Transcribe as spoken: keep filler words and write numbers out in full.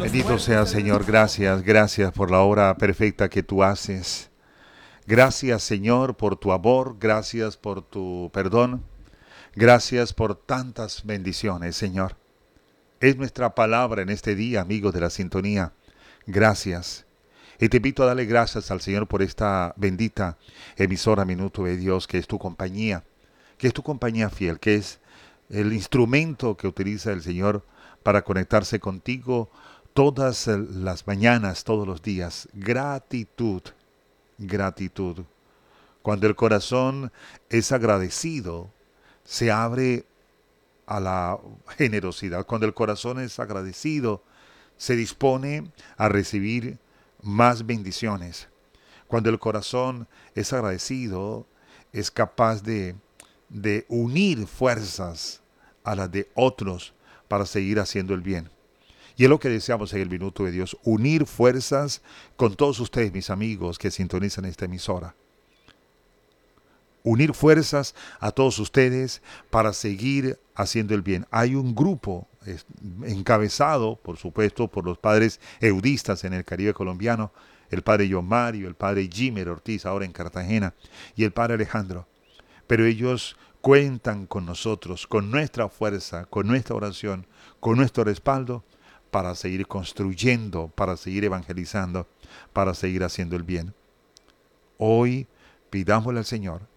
Bendito sea, Señor. Gracias, gracias por la obra perfecta que tú haces. Gracias, Señor, por tu amor. Gracias por tu perdón. Gracias por tantas bendiciones, Señor. Es nuestra palabra en este día, amigos de la sintonía. Gracias. Y te invito a darle gracias al Señor por esta bendita emisora Minuto de Dios, que es tu compañía, que es tu compañía fiel, que es el instrumento que utiliza el Señor para conectarse contigo todas las mañanas, todos los días. Gratitud, gratitud. Cuando el corazón es agradecido, se abre a la generosidad. Cuando el corazón es agradecido, se dispone a recibir más bendiciones. Cuando el corazón es agradecido, es capaz de, de unir fuerzas a las de otros para seguir haciendo el bien. Y es lo que deseamos en el Minuto de Dios, unir fuerzas con todos ustedes, mis amigos, que sintonizan esta emisora. Unir fuerzas a todos ustedes para seguir haciendo el bien. Hay un grupo es, encabezado, por supuesto, por los padres eudistas en el Caribe colombiano, el padre John Mario, el padre Jimmer Ortiz, ahora en Cartagena, y el padre Alejandro. Pero ellos cuentan con nosotros, con nuestra fuerza, con nuestra oración, con nuestro respaldo, para seguir construyendo, para seguir evangelizando, para seguir haciendo el bien. Hoy pidámosle al Señor